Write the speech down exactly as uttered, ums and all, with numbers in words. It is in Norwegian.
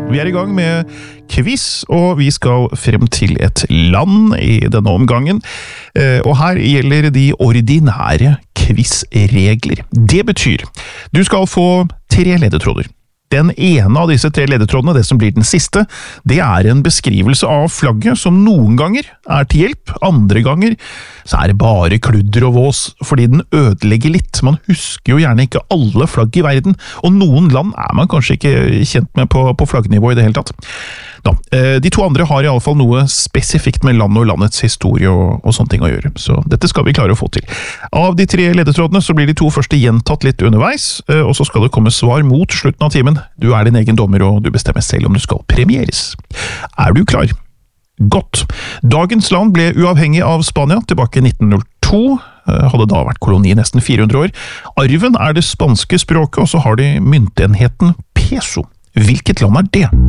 Vi er i gang med quiz, og vi skal frem til et land i denne omgangen. Og her gjelder de ordinære quizregler. Det betyr, du skal få tre ledetråder. Den ene av disse tre ledetrådene, det som blir den siste, det er en beskrivelse av flagget som noen ganger er til hjelp, andre ganger så er det bare kludder og vås, fordi den ødelegger litt. Man husker jo gjerne ikke alle flagg i verden, og noen land er man kanskje ikke kjent med på, på flaggnivå i det hele tatt. Da, de to andre har i alle fall noe spesifikt med land og landets historie og, og sånne ting å gjøre, så dette skal vi klare å få til. Av de tre ledetrådene så blir de to første gjentatt litt underveis, og så skal det komme svar mot slutten av timen. Du er din egen dommer, og du bestemmer selv om du skal premieres. Er du klar? Godt. Dagens land ble uavhengig av Spania tilbake i nitten null to, hadde da vært koloni i nesten fire hundre år. Arven er det spanske språket, og så har de myntenheten peso. Hvilket land er det?